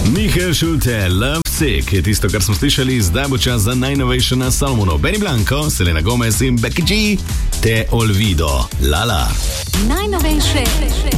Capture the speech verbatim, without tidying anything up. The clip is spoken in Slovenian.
Michael Schulte, Love Sick je tisto, kar smo slišali, zdaj bo čas za najnovejše na Salomonu. Benny Blanco, Selena Gomez in Becky G, te Olvido, Lala. Najnovejše